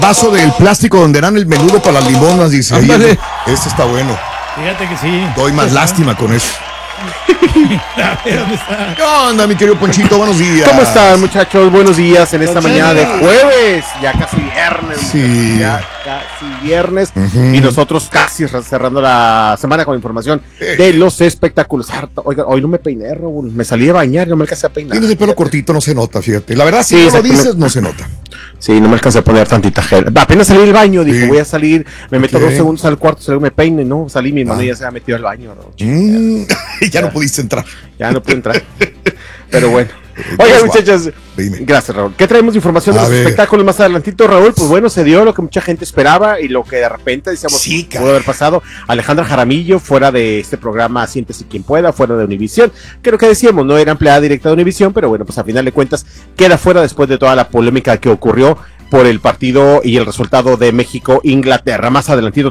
vaso del plástico donde eran el menudo para las limonas, dice. Ándale. Este está bueno. Fíjate que sí. Doy más lástima con eso. A ver, ¿dónde está? ¿Qué onda, mi querido Ponchito? Buenos días. ¿Cómo están, muchachos? Buenos días en esta mañana de jueves. Ya casi viernes. Sí. Ya casi viernes. Y nosotros casi cerrando la semana con información de los espectáculos. Oiga, hoy no me peiné, Raúl. Me salí de bañar, no me alcancé a peinar. Tienes el pelo cortito, no se nota, fíjate. La verdad, si Sí, no lo dices, no se nota. Sí, no me alcancé a poner tantita gel. Apenas salí del baño, dije, Sí. voy a salir, me meto Ok. 2 segundos al cuarto, luego me peine, ¿no? Salí, mi hermano ya se había metido al baño, ¿no? Ya no pudiste entrar. Ya no pude entrar. Pero bueno. Pues, Oigan, muchachos. Dime. Gracias, Raúl. ¿Qué traemos de información de A los ver. espectáculos más adelantito, Raúl? Pues bueno, se dio lo que mucha gente esperaba y lo que de repente decíamos Sí, pudo haber pasado. Alejandra Jaramillo, fuera de este programa Siéntese quien pueda, fuera de Univisión. Creo que decíamos, no era empleada directa de Univisión, pero bueno, pues a final de cuentas queda fuera después de toda la polémica que ocurrió por el partido y el resultado de México-Inglaterra. Más adelantito